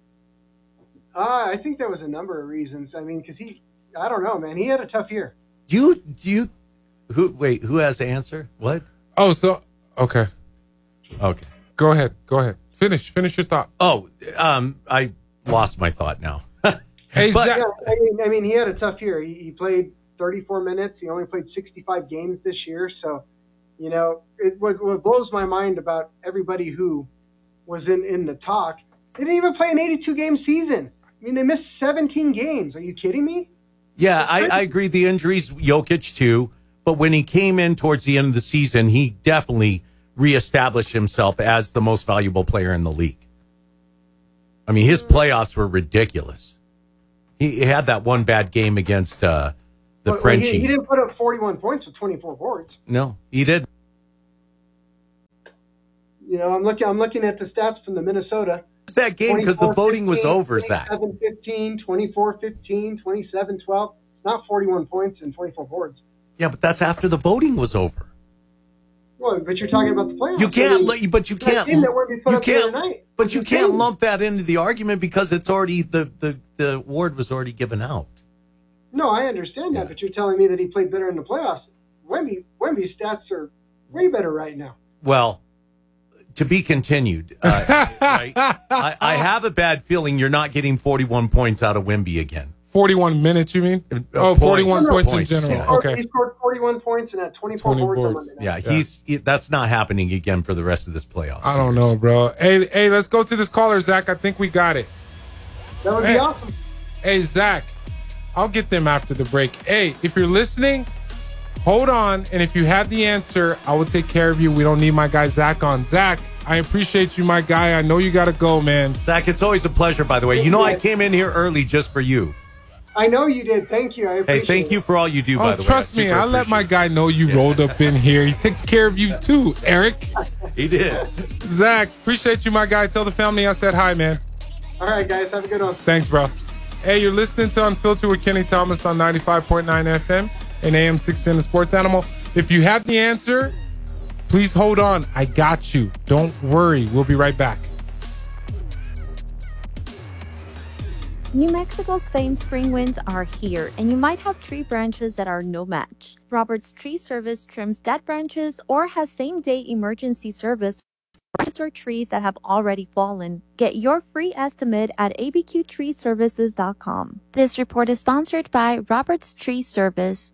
I think there was a number of reasons. I mean, because I don't know, man. He had a tough year. Who has the answer? What? Oh, so, okay. Okay. Go ahead. Finish your thought. Oh, I lost my thought now. Hey, Zach. Yeah, I mean, he had a tough year. He played 34 minutes. He only played 65 games this year. So, what blows my mind about everybody who was in the talk, they didn't even play an 82-game season. I mean, they missed 17 games. Are you kidding me? Yeah, I agree. The injuries, Jokic too. But when he came in towards the end of the season, he definitely reestablished himself as the most valuable player in the league. I mean, his playoffs were ridiculous. He had that one bad game against the Frenchie. He didn't put up 41 points with 24 boards. No, he didn't. You know, I'm looking at the stats from the Minnesota. It's that game because the voting was over, Zach. 27-15, 24-15, 27-12. Not 41 points and 24 boards. Yeah, but that's after the voting was over. Well, but you're talking about the playoffs. You can't, but you can't. You can't game. lump that into the argument because it's already the award was already given out. No, I understand that, but you're telling me that he played better in the playoffs. Wemby's stats are way better right now. Well, to be continued. Right? I have a bad feeling you're not getting 41 points out of Wemby again. 41 minutes, you mean? Points. 41 points in general. Yeah. Okay. He scored 41 points and had 24 boards on Monday night. Yeah, that's not happening again for the rest of this playoffs. I don't know, bro. Hey, let's go to this caller, Zach. I think we got it. That would be awesome. Hey, Zach, I'll get them after the break. Hey, if you're listening, hold on. And if you have the answer, I will take care of you. We don't need my guy Zach on. Zach, I appreciate you, my guy. I know you got to go, man. Zach, it's always a pleasure, by the way. You know, I came in here early just for you. I know you did. Thank you. I appreciate Hey, thank you for all you do, by the way. Trust me, I let my guy know you rolled up in here. He takes care of you, too, Eric. He did. Zach, appreciate you, my guy. Tell the family I said hi, man. All right, guys. Have a good one. Thanks, bro. Hey, you're listening to Unfiltered with Kenny Thomas on 95.9 FM and AM 610 The Sports Animal. If you have the answer, please hold on. I got you. Don't worry. We'll be right back. New Mexico's famed spring winds are here, and you might have tree branches that are no match. Robert's Tree Service trims dead branches or has same-day emergency service for branches or trees that have already fallen. Get your free estimate at abqtreeservices.com. This report is sponsored by Robert's Tree Service.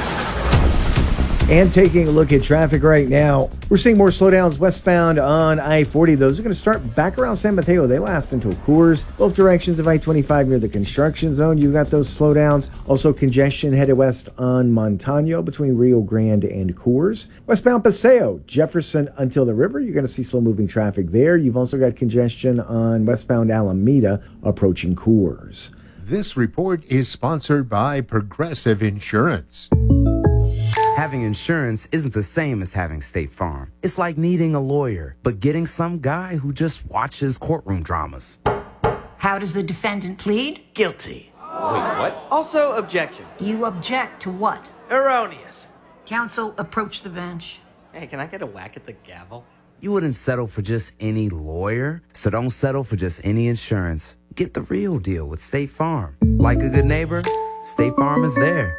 And taking a look at traffic right now, we're seeing more slowdowns westbound on I-40. Those are going to start back around San Mateo. They last until Coors. Both directions of I-25 near the construction zone. You've got those slowdowns. Also congestion headed west on Montano between Rio Grande and Coors. Westbound Paseo, Jefferson until the river. You're going to see slow-moving traffic there. You've also got congestion on westbound Alameda approaching Coors. This report is sponsored by Progressive Insurance. Having insurance isn't the same as having State Farm. It's like needing a lawyer, but getting some guy who just watches courtroom dramas. How does the defendant plead? Guilty. Wait, what? Also, objection. You object to what? Erroneous. Counsel, approach the bench. Hey, can I get a whack at the gavel? You wouldn't settle for just any lawyer, so don't settle for just any insurance. Get the real deal with State Farm. Like a good neighbor, State Farm is there.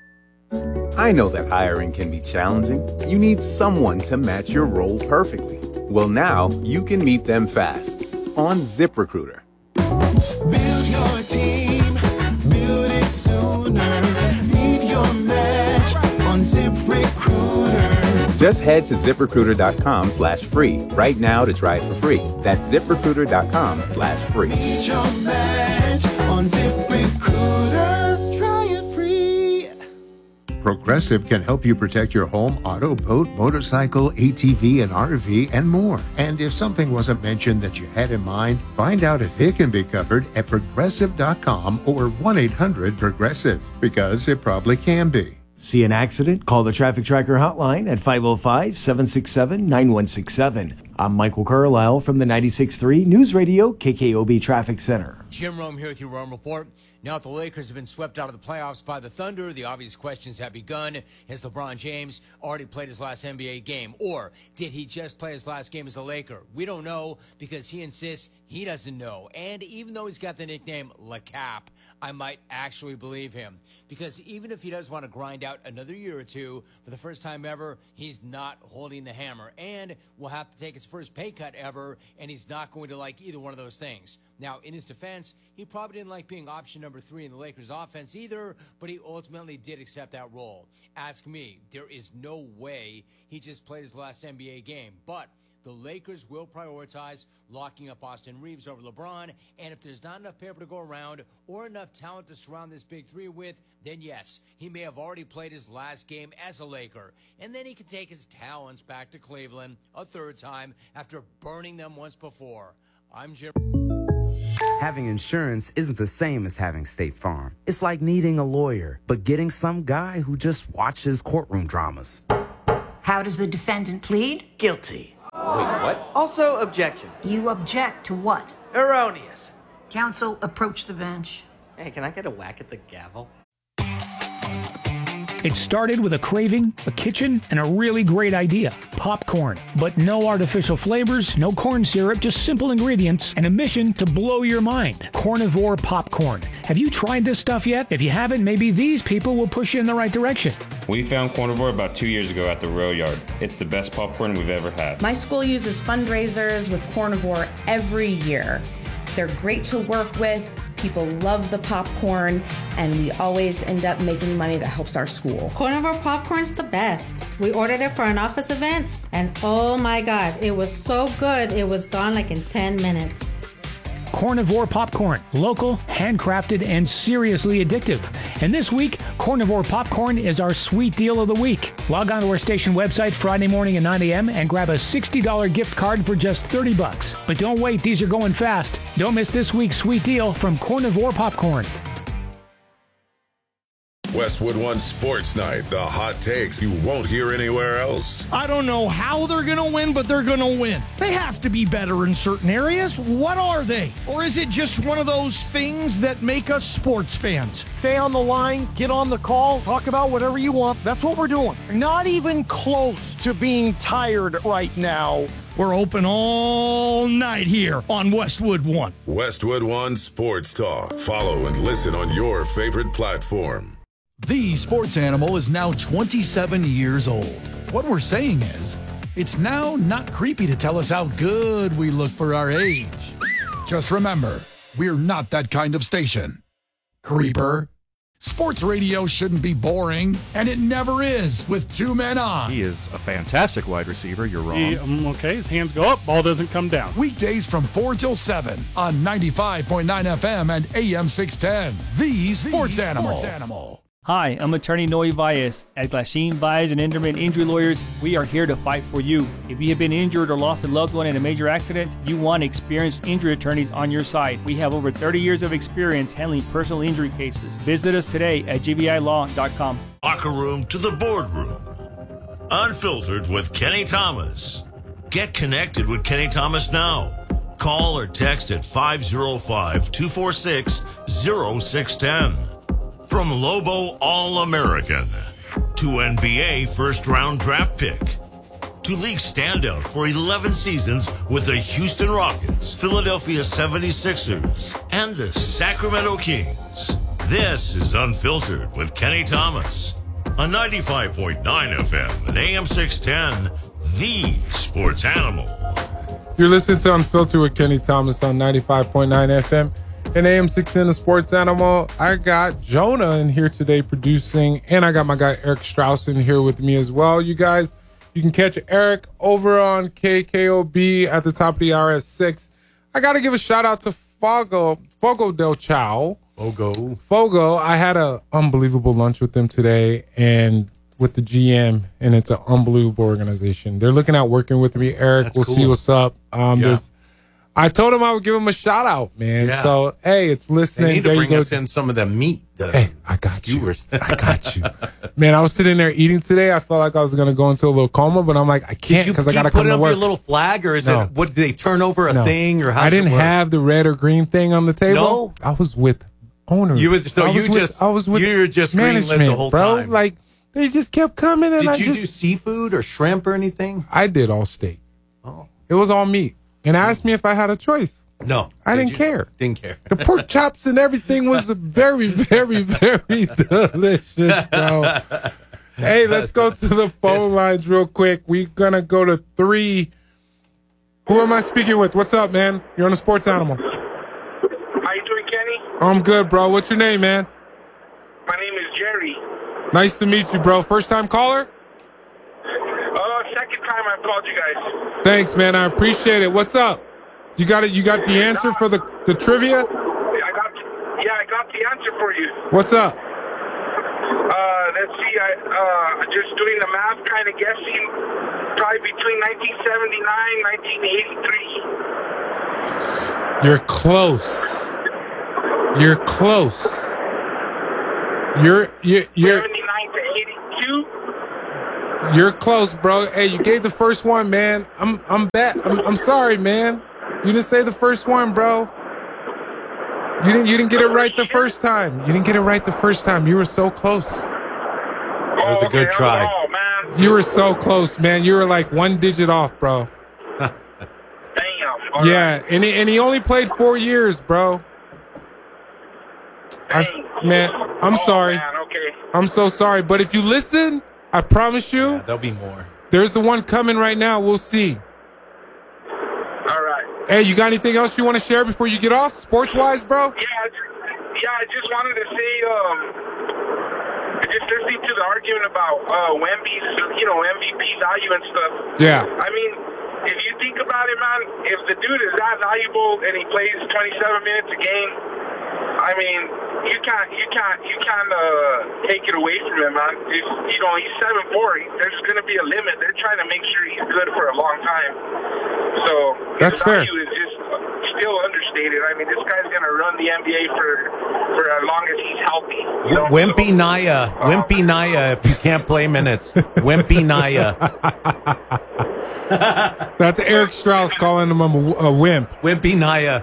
I know that hiring can be challenging. You need someone to match your role perfectly. Well, now you can meet them fast on ZipRecruiter. Build your team, build it sooner. Meet your match on ZipRecruiter. Just head to ZipRecruiter.com/free right now to try it for free. That's ZipRecruiter.com/free. Meet your match on ZipRecruiter. Try it free. Progressive can help you protect your home, auto, boat, motorcycle, ATV, and RV, and more. And if something wasn't mentioned that you had in mind, find out if it can be covered at Progressive.com or 1-800-PROGRESSIVE, because it probably can be. See an accident? Call the Traffic Tracker hotline at 505-767-9167. I'm Michael Carlisle from the 96.3 News Radio KKOB Traffic Center. Jim Rome here with your Rome Report. Now that the Lakers have been swept out of the playoffs by the Thunder, the obvious questions have begun. Has LeBron James already played his last NBA game? Or did he just play his last game as a Laker? We don't know because he insists he doesn't know. And even though he's got the nickname Le Cap, I might actually believe him. Because even if he does want to grind out another year or two, for the first time ever, he's not holding the hammer. And will have to take his first pay cut ever, and he's not going to like either one of those things. Now, in his defense, he probably didn't like being option number 3 in the Lakers offense either, but he ultimately did accept that role. Ask me, there is no way he just played his last NBA game. But the Lakers will prioritize locking up Austin Reeves over LeBron. And if there's not enough paper to go around or enough talent to surround this big three with, then yes, he may have already played his last game as a Laker. And then he can take his talents back to Cleveland a third time after burning them once before. I'm Jim. Having insurance isn't the same as having State Farm. It's like needing a lawyer, but getting some guy who just watches courtroom dramas. How does the defendant plead? Guilty. Wait, what? Also, objection. You object to what? Erroneous. Counsel, approach the bench. Hey, can I get a whack at the gavel? It started with a craving, a kitchen, and a really great idea, popcorn. But no artificial flavors, no corn syrup, just simple ingredients, and a mission to blow your mind. Carnivore popcorn. Have you tried this stuff yet? If you haven't, maybe these people will push you in the right direction. We found Carnivore about 2 years ago at the Rail Yard. It's the best popcorn we've ever had. My school uses fundraisers with Carnivore every year. They're great to work with. People love the popcorn, and we always end up making money that helps our school. Carnivore popcorn's the best. We ordered it for an office event, and oh my God, it was so good, it was gone like in 10 minutes. Carnivore popcorn, local, handcrafted, and seriously addictive. And this week, Carnivore popcorn is our sweet deal of the week. Log on to our station website Friday morning at 9 a.m. and grab a $60 gift card for just $30. But don't wait, these are going fast. Don't miss this week's sweet deal from Carnivore popcorn. Westwood One Sports Night, the hot takes you won't hear anywhere else. I don't know how they're going to win, but they're going to win. They have to be better in certain areas. What are they? Or is it just one of those things that make us sports fans? Stay on the line, get on the call, talk about whatever you want. That's what we're doing. Not even close to being tired right now. We're open all night here on Westwood One. Westwood One Sports Talk. Follow and listen on your favorite platform. The Sports Animal is now 27 years old. What we're saying is, it's now not creepy to tell us how good we look for our age. Just remember, we're not that kind of station. Creeper. Sports radio shouldn't be boring, and it never is with two men on. He is a fantastic wide receiver. You're wrong. Okay, his hands go up, ball doesn't come down. Weekdays from 4 till 7 on 95.9 FM and AM 610. The Sports Animal. Hi, I'm attorney Noe Valles. At Glasheen, Valles and Enderman Injury Lawyers, we are here to fight for you. If you have been injured or lost a loved one in a major accident, you want experienced injury attorneys on your side. We have over 30 years of experience handling personal injury cases. Visit us today at gbilaw.com. Locker room to the boardroom. Unfiltered with Kenny Thomas. Get connected with Kenny Thomas now. Call or text at 505-246-0610. From Lobo All-American to NBA first-round draft pick to league standout for 11 seasons with the Houston Rockets, Philadelphia 76ers, and the Sacramento Kings. This is Unfiltered with Kenny Thomas on 95.9 FM and AM 610, The Sports Animal. You're listening to Unfiltered with Kenny Thomas on 95.9 FM. And AM 610, the Sports Animal. I got Jonah in here today producing, and I got my guy Eric Strauss in here with me as well. You guys, you can catch Eric over on KKOB at the top of the hour at 6. I got to give a shout out to Fogo del Chao. Fogo. I had an unbelievable lunch with them today and with the GM, and it's an unbelievable organization. They're looking at working with me. Eric, we'll see what's up. I told him I would give him a shout out, man. Yeah. So, hey, it's listening. They need to bring us in some of the meat. Hey, I got skewers. I got you. Man, I was sitting there eating today. I felt like I was going to go into a little coma, but I'm like, I can't because I got to come to work. Did you put up your little flag, or is it, what, did they turn over a thing? Or how I didn't have the red or green thing on the table. No? I was with owners. You were just greenlit the whole time. Like, they just kept coming. And did you do seafood or shrimp or anything? I did all steak. Oh. It was all meat. And asked me if I had a choice. No. I didn't care. Didn't care. The pork chops and everything was very, very, very delicious, bro. Hey, let's go to the phone lines real quick. We're going to go to 3. Who am I speaking with? What's up, man? You're on the Sports Animal. How you doing, Kenny? I'm good, bro. What's your name, man? My name is Jerry. Nice to meet you, bro. First-time caller? Second time I've called you guys. Thanks, man. I appreciate it. What's up? You got it. You got the answer for the trivia? I got the answer for you. What's up? Let's see. I just doing the math, kind of guessing, probably between 1979, 1983. You're close. You're close. You're 79 to 82. You're close, bro. Hey, you gave the first one, man. I'm sorry, man. You didn't say the first one, bro. You didn't get it right the first time. You didn't get it right the first time. You were so close. That was a good try. You were so close, man. You were like one digit off, bro. Damn. Yeah, and he only played 4 years, bro. Man, I'm sorry. Man, okay. I'm so sorry. But if you listen, I promise you, there'll be more. There's the one coming right now. We'll see. All right. Hey, you got anything else you want to share before you get off, sports-wise, bro? Yeah, I just wanted to say, just listening to the argument about Wemby's, MVP value and stuff. Yeah. I mean, if you think about it, man, if the dude is that valuable and he plays 27 minutes a game, I mean, you can't take it away from him, man. If, he's 7'4". There's going to be a limit. They're trying to make sure he's good for a long time. So that's his value is just still understated. I mean, this guy's going to run the NBA for as long as he's healthy. Wimpy Naya, if you can't play minutes. Wimpy Naya. That's Eric Strauss calling him a wimp. Wimpy Naya.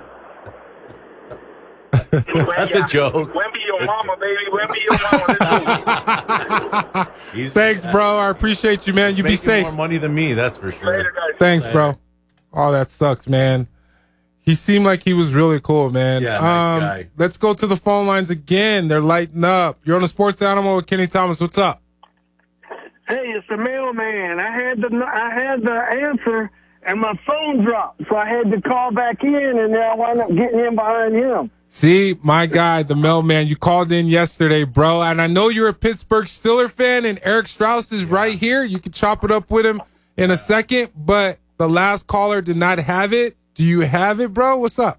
That's a joke. Wemby your mama, baby. Wemby your mama. Thanks, bro. I appreciate you, man. You be safe. More money than me, that's for sure. Later, guys. Thanks, bro. Oh, that sucks, man. He seemed like he was really cool, man. Yeah, nice guy. Let's go to the phone lines again. They're lighting up. You're on the Sports Animal with Kenny Thomas. What's up? Hey, it's the mailman. I had the answer, and my phone dropped, so I had to call back in, and then I wound up getting in behind him. See, my guy, the mailman, you called in yesterday, bro. And I know you're a Pittsburgh Steelers fan, and Eric Strauss is right here. You can chop it up with him in a second, but the last caller did not have it. Do you have it, bro? What's up?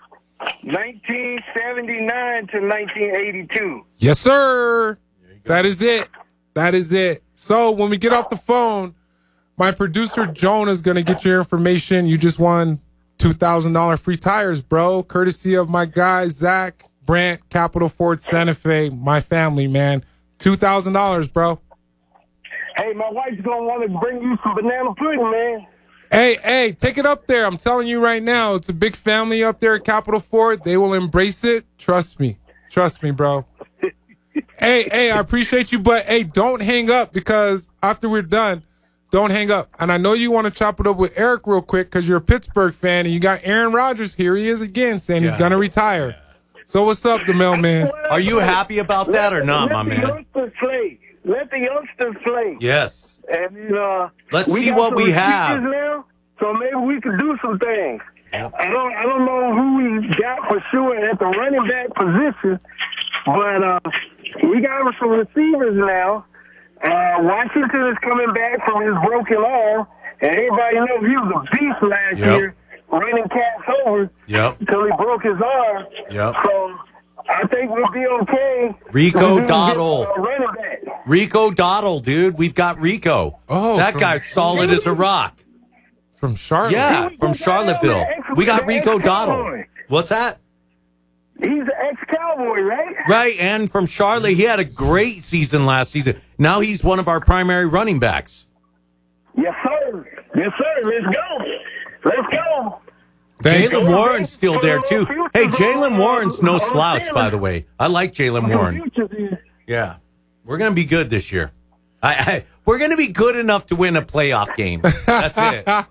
1979 to 1982. Yes, sir. That is it. That is it. So when we get off the phone, my producer, Joan, is going to get your information. You just won $2,000 free tires, bro, courtesy of my guy, Zach Brandt, Capital Ford Santa Fe, my family, man. $2,000, bro. Hey, my wife's going to want to bring you some banana pudding, man. Hey, take it up there. I'm telling you right now, it's a big family up there at Capital Ford. They will embrace it. Trust me. Trust me, bro. Hey, I appreciate you, but, hey, don't hang up because after we're done, don't hang up. And I know you want to chop it up with Eric real quick because you're a Pittsburgh fan and you got Aaron Rodgers. Here he is again saying he's going to retire. Yeah. So what's up, the mailman? Are you happy about that or not, my man? Let the youngsters play. Yes. And let's see what we have. Now, so maybe we could do some things. Yep. I don't know who we got for sure at the running back position, but we got some receivers now. Washington is coming back from his broken arm, and everybody knows he was a beast last year, running cats over until he broke his arm. Yep. So I think we'll be okay. Rico Dowdle. Rico Dowdle, dude. We've got Rico. Oh, that guy's solid as a rock. From Charlotte? Yeah, from Charlottesville. We got Rico Dowdle. What's that? He's an ex-Cowboy, right? Right, and from Charlotte, he had a great season last season. Now he's one of our primary running backs. Yes, sir. Yes, sir. Let's go. Let's go. Jaylen Warren's still there, too. Hey, Jaylen Warren's no slouch, by the way. I like Jaylen Warren. Yeah. We're going to be good this year. We're going to be good enough to win a playoff game. That's it. Tell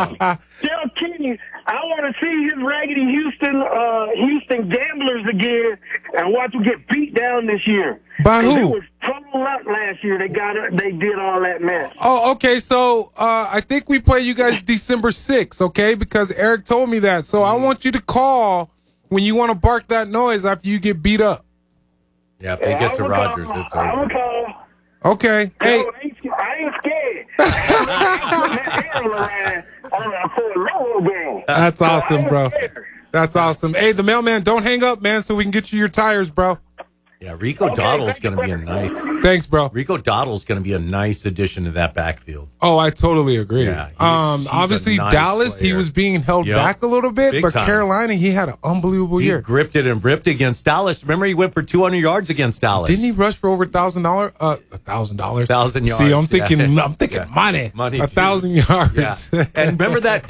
Kenny, I want to see his raggedy Houston Gamblers again and watch them get beat down this year. By who? It was total luck last year. They did all that mess. Oh, okay. So I think we play you guys December 6th, okay? Because Eric told me that. So I want you to call when you want to bark that noise after you get beat up. Yeah, if they get to Rodgers, it's over. I will call. Okay. Hey. I ain't scared. That's awesome, bro. That's awesome. Hey, the mailman, don't hang up, man, so we can get you your tires, bro. Yeah, Rico Dottle's going to be a nice. Thanks, bro. Rico Dottle's going to be a nice addition to that backfield. Oh, I totally agree. Yeah, he's obviously, a nice Dallas, player. he was being held back a little bit, Big but time. Carolina, he had an unbelievable year. He gripped it and ripped against Dallas. Remember, he went for 200 yards against Dallas. Didn't he rush for over $1,000? $1,000. 1,000 yards. See, I'm thinking yeah. money. Money. 1,000 yards. Yeah. And remember that